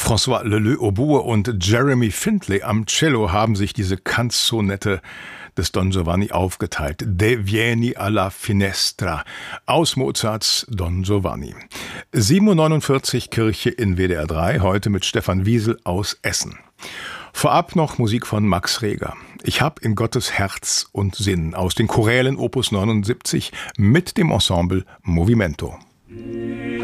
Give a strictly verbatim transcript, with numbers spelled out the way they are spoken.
François Leleu Oboe und Jeremy Findlay am Cello haben sich diese Canzonette des Don Giovanni aufgeteilt. De Vieni alla Finestra aus Mozarts Don Giovanni. sieben Uhr neunundvierzig Kirche in W D R drei, heute mit Stefan Wiesel aus Essen. Vorab noch Musik von Max Reger. Ich hab in Gottes Herz und Sinn aus den Chorälen Opus neunundsiebzig mit dem Ensemble Movimento.